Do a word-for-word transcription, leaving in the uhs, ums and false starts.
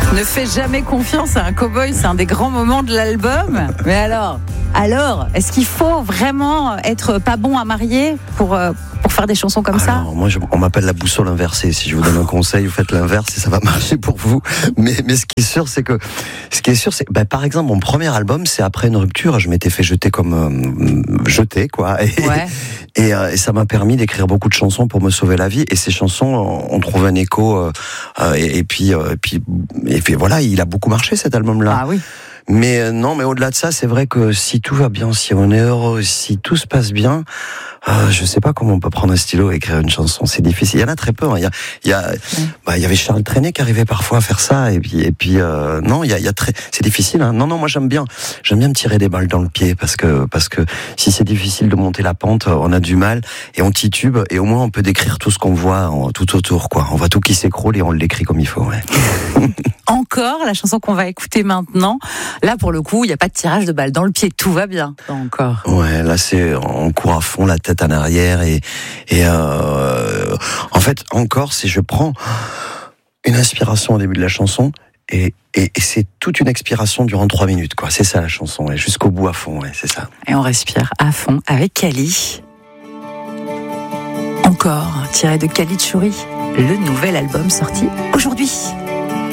Ne fais jamais confiance à un cow-boy, c'est un des grands moments de l'album. Mais alors, alors, est-ce qu'il faut vraiment être pas bon à marier pour, euh, pour faire des chansons comme Alors, ça? moi, je, on m'appelle la boussole inversée. Si je vous donne un conseil, vous faites l'inverse et ça va marcher pour vous. Mais, mais ce qui est sûr, c'est que, ce qui est sûr, c'est, ben, par exemple, mon premier album, c'est après une rupture. Je m'étais fait jeter comme euh, jeter, quoi. Et, Ouais. et, euh, et ça m'a permis d'écrire beaucoup de chansons pour me sauver la vie. Et ces chansons ont trouvé un écho. Euh, euh, et, et puis, euh, et puis, et puis, voilà, il a beaucoup marché cet album-là. Ah oui. Mais euh, non, mais au-delà de ça, c'est vrai que si tout va bien, si on est heureux, si tout se passe bien, euh, je sais pas comment on peut prendre un stylo et écrire une chanson. C'est difficile. Il y en a très peu. Hein. Il y a, il y a, ouais. bah, il y avait Charles Trenet qui arrivait parfois à faire ça. Et puis, et puis, euh, non, il y a, il y a très, c'est difficile. Hein. Non, non, moi j'aime bien, j'aime bien me tirer des balles dans le pied parce que, parce que si c'est difficile de monter la pente, on a du mal et on titube et au moins on peut décrire tout ce qu'on voit en, tout autour, quoi. On voit tout qui s'écroule et on l'écrit comme il faut. Ouais. Encore, la chanson qu'on va écouter maintenant. Là, pour le coup, il n'y a pas de tirage de balle dans le pied. Tout va bien. Encore. Ouais, là, c'est, on court à fond, la tête en arrière et, et, euh, en fait, encore, c'est, je prends une inspiration au début de la chanson et, et, et c'est toute une expiration durant trois minutes, quoi. C'est ça, la chanson, ouais, jusqu'au bout à fond, ouais, c'est ça. Et on respire à fond avec Kali. Encore, tiré de Kali Tchouri, le nouvel album sorti aujourd'hui.